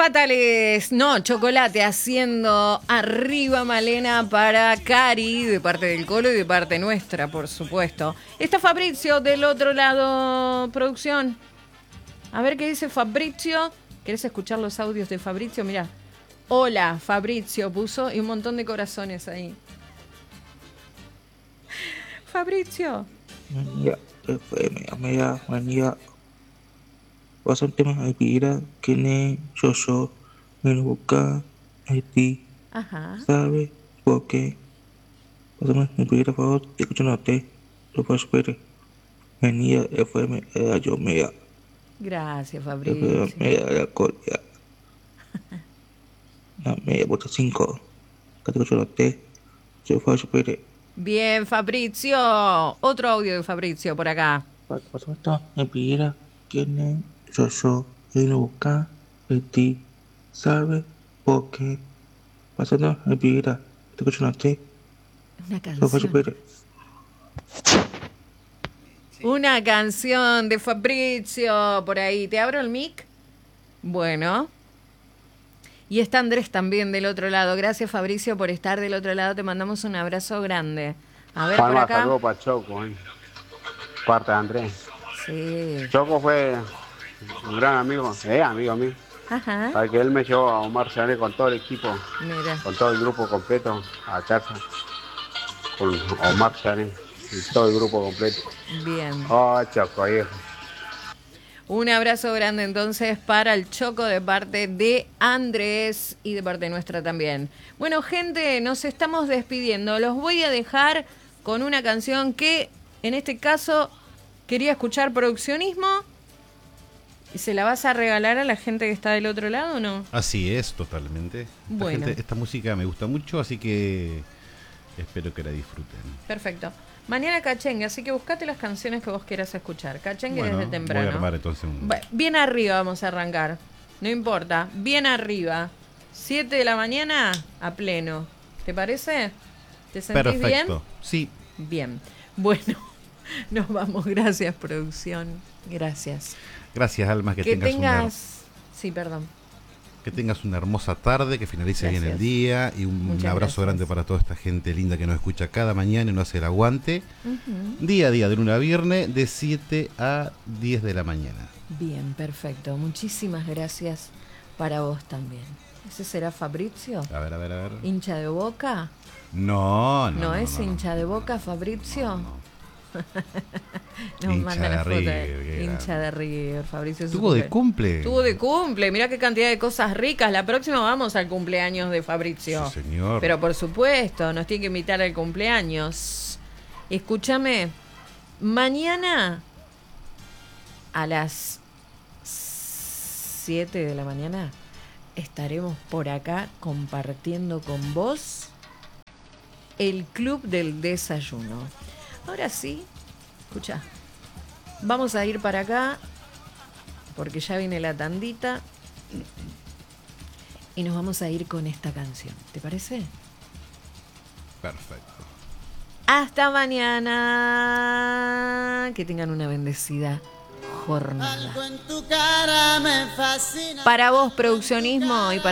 Fatales, no, chocolate haciendo arriba Malena para Cari, de parte del Colo y de parte nuestra, por supuesto. Está Fabrizio del otro lado, producción. A ver qué dice Fabrizio. ¿Querés escuchar los audios de Fabrizio? Mirá. Hola, Fabrizio puso y un montón de corazones ahí. Fabrizio. Mania FM, mania. Bastante más actividad que ne, yo, me lo busca, ti, Ajá. ¿sabe por qué? Pásame, me pidiera por favor, te escucho no te, lo puedo superar. Mania FM, yo mea, Gracias, FM, Fabrizio. la colia, la media, bota 5, que te escucho no te, yo puedo superar. Bien, Fabrizio. Otro audio de Fabrizio por acá. Pásame esto, me pidiera que ne, yo, me lo busca, ti, ¿sabe por qué? Pásame, me pidiera, te escucho no te, Una yo puedo canción. superar. Una canción de Fabrizio por ahí. ¿Te abro el mic? Bueno. Y está Andrés también del otro lado. Gracias, Fabricio, por estar del otro lado. Te mandamos un abrazo grande. A ver por Palma, acá. saludos para Choco, parte de Andrés. Sí. Choco fue un gran amigo, amigo mío. Ajá. Al que él me llevó a Omar Chané con todo el equipo, Mira. con todo el grupo completo, a Charza, con Omar Chané y todo el grupo completo. Bien. Oh, Choco, viejo. Un abrazo grande entonces para el Choco de parte de Andrés y de parte nuestra también. Bueno, gente, nos estamos despidiendo. Los voy a dejar con una canción que, en este caso, quería escuchar produccionismo. ¿Y se la vas a regalar a la gente que está del otro lado o no? Así es, totalmente. Bueno. Esta música me gusta mucho, así que espero que la disfruten. Perfecto. Mañana cachengue, así que buscate las canciones que vos quieras escuchar. Cachengue Bueno, desde temprano. voy a armar entonces Bien arriba vamos a arrancar. No importa, bien arriba. 7 de la mañana a pleno. ¿Te parece? ¿Te sentís Perfecto. bien? Sí. Bien. Bueno, nos vamos. Gracias, producción. Gracias. Gracias, Alma, que tengas Sí, perdón. Que tengas una hermosa tarde, que finalice bien el día y un Muchas abrazo gracias. grande para toda esta gente linda que nos escucha cada mañana y nos hace el aguante. Día a día, de lunes a viernes, de 7 a 10 de la mañana. Bien, perfecto. Muchísimas gracias para vos también. ¿Ese será Fabrizio? A ver. ¿Hincha de Boca? No. ¿No es hincha de Boca, Fabrizio? Nos Hincha manda de la foto. River, Hincha de River, Fabricio. Tuvo de cumple. Tuvo de cumple. Mirá qué cantidad de cosas ricas. La próxima vamos al cumpleaños de Fabrizio. Sí, señor. Pero por supuesto, nos tiene que invitar al cumpleaños. Escúchame. Mañana a las 7 de la mañana estaremos por acá compartiendo con vos el Club del Desayuno. Ahora sí, escucha, vamos a ir para acá porque ya viene la tandita y nos vamos a ir con esta canción. ¿Te parece? Perfecto. Hasta mañana. Que tengan una bendecida jornada. Para vos, produccionismo, y para